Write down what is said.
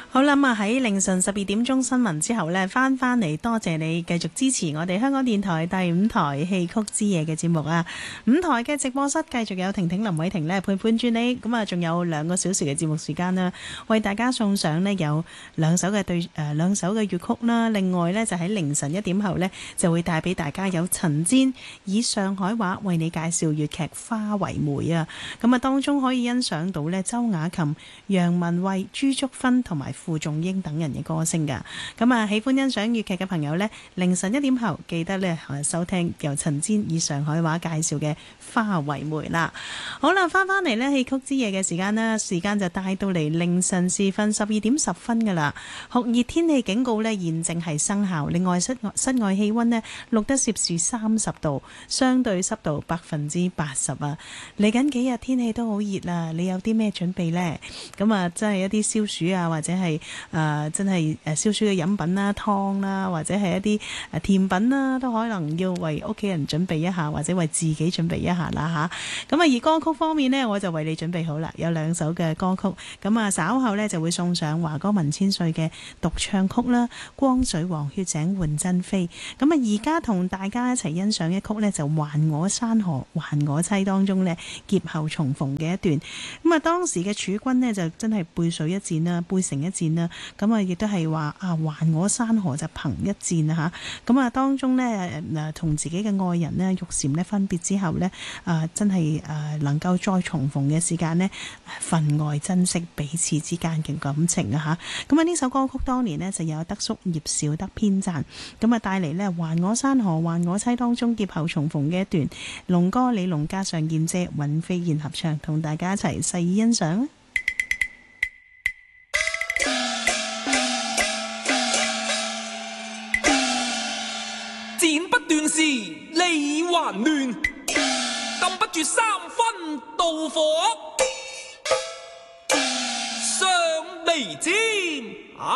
好啦，喺凌晨12點鐘新聞之後呢，翻嚟多謝你繼續支持我哋香港電台第5台戲曲之夜嘅節目啊！5台嘅直播室繼續有婷婷、林偉婷呢陪伴住你，咁啊仲有2個小時嘅節目時間啦，為大家送上呢有2首嘅2首嘅粵曲啦，另外呢，就喺凌晨1點後呢，就會帶俾大家有陳煎以上海話為你介紹粵劇《花為媒》啊！咁啊當中可以欣賞到呢周雅琴、楊文慧、朱竹芬同埋傅仲英等人嘅歌聲㗎。咁啊喜歡欣賞粵劇嘅朋友呢，凌晨1點後記得呢收聽由陳煎以上海話介紹嘅《花為媒》啦。好啦，翻嚟呢戲曲之夜嘅時間啦，時間就帶到嚟凌晨時分12點10分㗎啦。酷熱天氣警告呢現正係生效，另外室外氣溫呢錄得攝氏30度，相對濕度80%啊。嚟緊幾日天氣都好熱啦，你有啲咩準備呢？咁啊，真係一啲消暑啊，或者係真係消暑嘅飲品啦、湯啦，或者係一啲甜品啦，都可能要為屋企人準備一下，或者為自己準備一下啦吓。咁啊，而歌曲方面呢，我就為你準備好啦，有2首嘅歌曲。咁啊，稍後呢，就會送上華歌文千歲嘅獨唱曲啦，《光緒黃血井換珍妃》。咁啊，而家同大家一齊欣賞一曲呢，就還我山河還我妻當中呢，劫後重逢嘅一段。咁啊，當時嘅儲君呢，就真係背水一戰啦，背城一戰啦。咁啊，亦都係話還我山河就憑一戰啊嚇。咁啊，當中呢，同自己嘅愛人呢，玉蟾呢分別之後呢，真係能夠再重逢嘅時間呢，分外珍惜彼此之間嘅感情啊嚇。咁啊，呢首歌曲當年呢，就有德叔葉紹德編撰，咁啊帶嚟呢，還我山河還我妻當中劫後重逢嘅一段，龍哥李龍加上燕姐尹飛燕合唱，同大家一齊細意欣賞。 剪不斷時理還亂，禁不住3分妒火，上眉尖。